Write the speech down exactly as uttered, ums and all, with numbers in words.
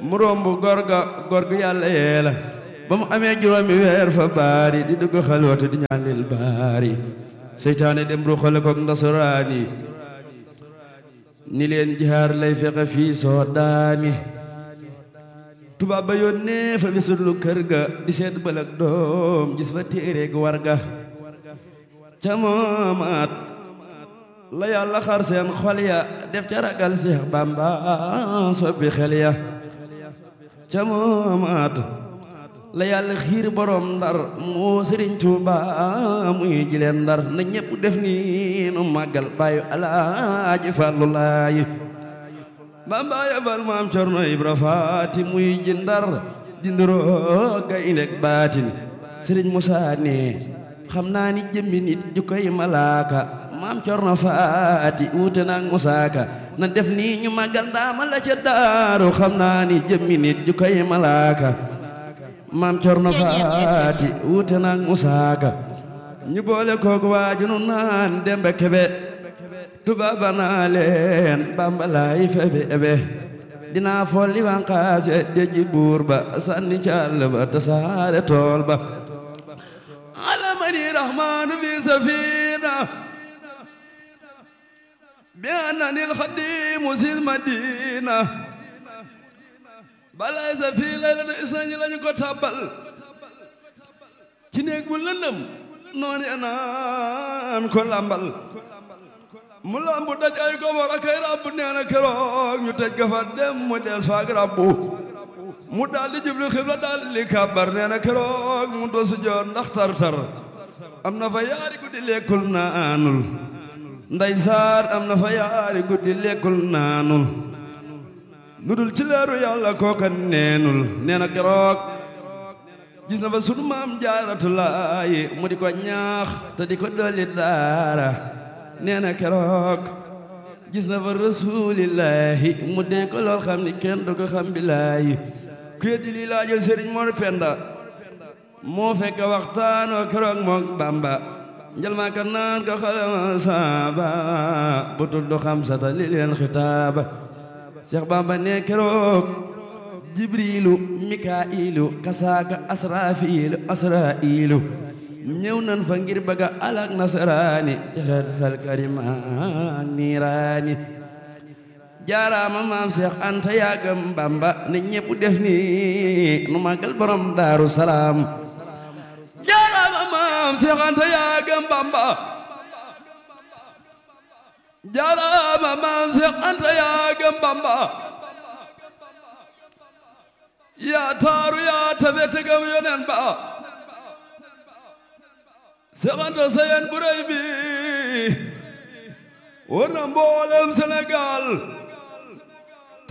mu romb gorga gorgu yàlla yeela ba mu amee juróomi weer fa baari di dugg xalwatu di ñaan lil baari seytaane dem ruxale kook ndasaraani ni leen jihaar lay fexe fii soo daani tubaab ba yónnee fa bisulu kër ga di seet bëlëg doom gis fa téere gu war ga ca moomaat la yàlla xar seen xol ya def ca ragal Seex Bamba soppi xel ya ca moomaat la yàlla xiir borom ndar moo Sëriñ Tuuba muy jileen ndar na ñépp def ni nu màggal baayu Alaaji Fallu Laay Bamba yabal maam Cerno Ibra Faati muy ji ndar dinduroo gayndeg baatin Sëriñ Musaa ne xam naa ni jëmmi nit ju koy malaaka maam Cerno Faati wuute naag Musaa Ka na def ni ñu màggal ndaama la ca daaru xam naa ni jëmmi nit ju koy malaaka maam Cerno Faati wuute naag Musaa Ka ñu boole koog waaju nu naan Demba Kebe tubaaba naa leen Bamba laay febe ebe dinaa folli wanqaase deji buur ba sànni càll ba tasaare tool ba alamani rahmaanu fi safina bi annani alxadimu sil madina balay sa fii laylatu isnaini lañu ko tàbbal ci néeg bu lëndëm noonu naan ko lambal mu lambu daj ay gobor ak ay rabbu nee na keroog ñu tëj ga fa dem mu des faak rabbu mu daldi jublu xibla daldi kàbbar nee na keroog mu dosu joor ndax tar-tar am na fa yaari guddi lekkul naanul nday saar am na fa yaari guddi lekkul naanul lu dul ci leeru yàlla kooka neenul nee na keroog gis na fa sunu maam Jaaratulaay mu di ko ñaax te di ko dolli daara nee na keroog gis na fa rasuulillaahi mu dee ko lool xam ni kenn du ko xam billaahi ku yeddi lii laajul Sëriñ Mor Penda moo fekk waxtaan wa keroog mook Bamba njël maa ka naan ko xalama saaba bu tudd xamsata li leen xitaaba Seex Bamba ne keroog Jibriilu Mikaa'ilu kasaaka Asraafiilu Asraa'iilu ñëw nan fa ngir bëgga alak nasaraani ci xel xel karima niiraani jaaraama maam Seex Anta yaagam Bamba ne ñépp def ni nu màggal borom Daaru Salaam jaaraama maam Seex Anta yaagam Bamba jaaraama maam Seex Anta yaagam Bamba yaa taaru yaa tabe tegam yonen ba Seex Anta sayen bu rëy bi war na mboolem Sénégal